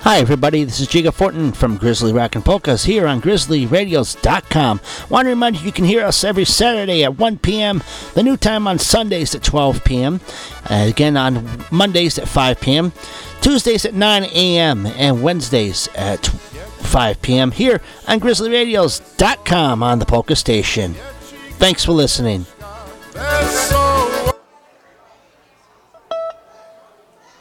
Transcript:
Hi everybody, this is Jiga Fortin from Grizzly Rock and Polkas here on GrizzlyRadios.com. Want to remind you can hear us every Saturday at 1 p.m., the new time on Sundays at 12 p.m., again on Mondays at 5 p.m., Tuesdays at 9 a.m., and Wednesdays at 5 p.m. here on GrizzlyRadios.com on the Polka Station. Thanks for listening.